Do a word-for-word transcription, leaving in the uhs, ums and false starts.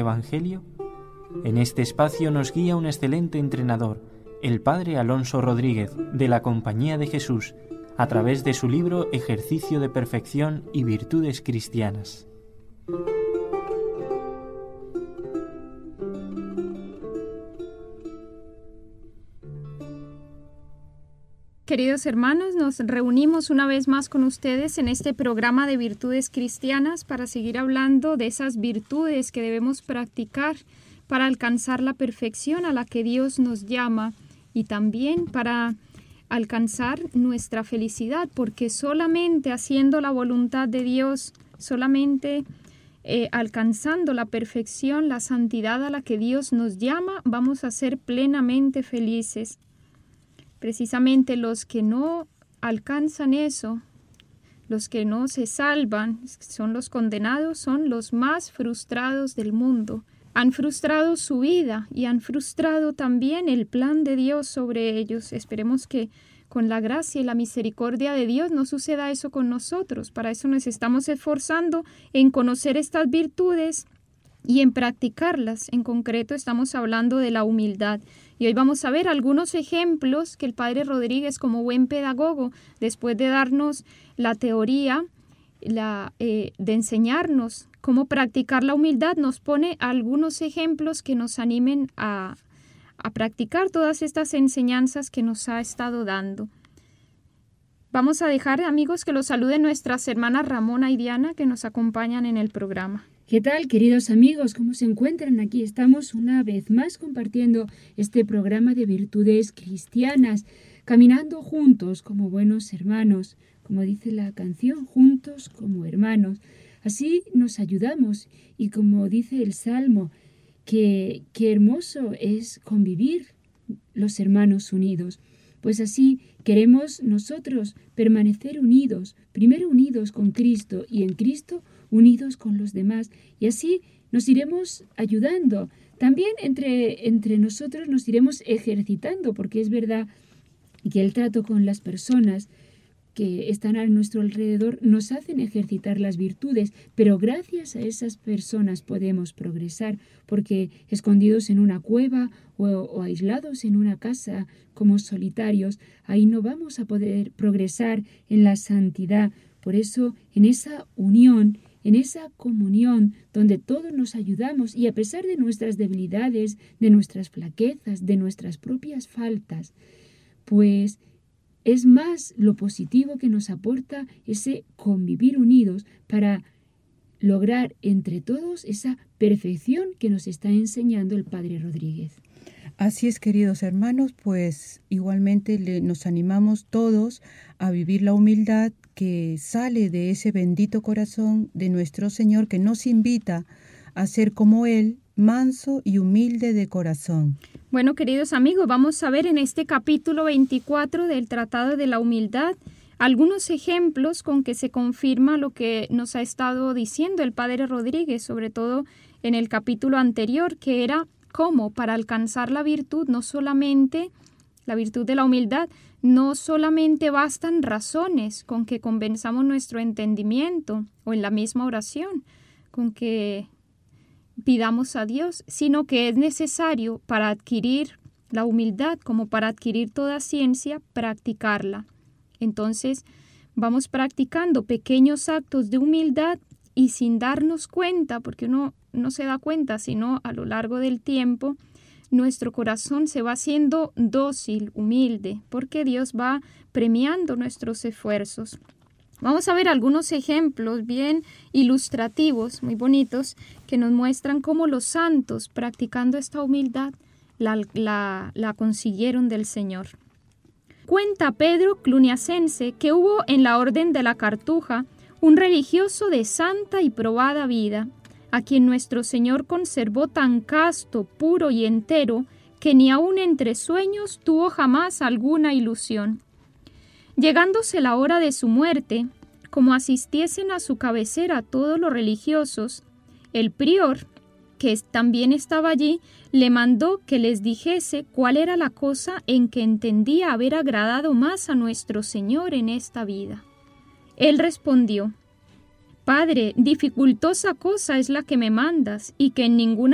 Evangelio? En este espacio nos guía un excelente entrenador, el Padre Alonso Rodríguez, de la Compañía de Jesús, a través de su libro Ejercicio de Perfección y Virtudes Cristianas. Queridos hermanos, nos reunimos una vez más con ustedes en este programa de Virtudes Cristianas para seguir hablando de esas virtudes que debemos practicar para alcanzar la perfección a la que Dios nos llama y también para alcanzar nuestra felicidad, porque solamente haciendo la voluntad de Dios, solamente eh, alcanzando la perfección, la santidad a la que Dios nos llama, vamos a ser plenamente felices. Precisamente los que no alcanzan eso, los que no se salvan, son los condenados, son los más frustrados del mundo. Han frustrado su vida y han frustrado también el plan de Dios sobre ellos. Esperemos que con la gracia y la misericordia de Dios no suceda eso con nosotros. Para eso nos estamos esforzando en conocer estas virtudes y en practicarlas. En concreto estamos hablando de la humildad. Y hoy vamos a ver algunos ejemplos que el Padre Rodríguez, como buen pedagogo, después de darnos la teoría, la, eh, de enseñarnos cómo practicar la humildad, nos pone algunos ejemplos que nos animen a, a practicar todas estas enseñanzas que nos ha estado dando. Vamos a dejar, amigos, que los saluden nuestras hermanas Ramona y Diana, que nos acompañan en el programa. ¿Qué tal, queridos amigos? ¿Cómo se encuentran? Aquí estamos una vez más compartiendo este programa de virtudes cristianas, caminando juntos como buenos hermanos, como dice la canción, juntos como hermanos. Así nos ayudamos y como dice el Salmo, que qué hermoso es convivir los hermanos unidos. Pues así queremos nosotros permanecer unidos, primero unidos con Cristo y en Cristo unidos con los demás. Y así nos iremos ayudando. También entre, entre nosotros nos iremos ejercitando, porque es verdad que el trato con las personas que están a nuestro alrededor nos hacen ejercitar las virtudes, pero gracias a esas personas podemos progresar, porque escondidos en una cueva o, o aislados en una casa como solitarios, ahí no vamos a poder progresar en la santidad. Por eso, en esa unión, en esa comunión donde todos nos ayudamos y a pesar de nuestras debilidades, de nuestras flaquezas, de nuestras propias faltas, pues es más lo positivo que nos aporta ese convivir unidos para lograr entre todos esa perfección que nos está enseñando el Padre Rodríguez. Así es, queridos hermanos, pues igualmente le, nos animamos todos a vivir la humildad que sale de ese bendito corazón de nuestro Señor, que nos invita a ser como Él, manso y humilde de corazón. Bueno, queridos amigos, vamos a ver en este capítulo veinticuatro del Tratado de la Humildad algunos ejemplos con que se confirma lo que nos ha estado diciendo el Padre Rodríguez, sobre todo en el capítulo anterior, que era cómo para alcanzar la virtud, no solamente la virtud de la humildad, no solamente bastan razones con que convenzamos nuestro entendimiento o en la misma oración, con que pidamos a Dios, sino que es necesario para adquirir la humildad, como para adquirir toda ciencia, practicarla. Entonces, vamos practicando pequeños actos de humildad y sin darnos cuenta, porque uno no se da cuenta, sino a lo largo del tiempo, nuestro corazón se va haciendo dócil, humilde, porque Dios va premiando nuestros esfuerzos. Vamos a ver algunos ejemplos bien ilustrativos, muy bonitos, que nos muestran cómo los santos, practicando esta humildad, la, la, la consiguieron del Señor. Cuenta Pedro Cluniacense que hubo en la Orden de la Cartuja un religioso de santa y probada vida, a quien nuestro Señor conservó tan casto, puro y entero, que ni aun entre sueños tuvo jamás alguna ilusión. Llegándose la hora de su muerte, como asistiesen a su cabecera todos los religiosos, el prior, que también estaba allí, le mandó que les dijese cuál era la cosa en que entendía haber agradado más a nuestro Señor en esta vida. Él respondió: Padre, dificultosa cosa es la que me mandas, y que en ninguna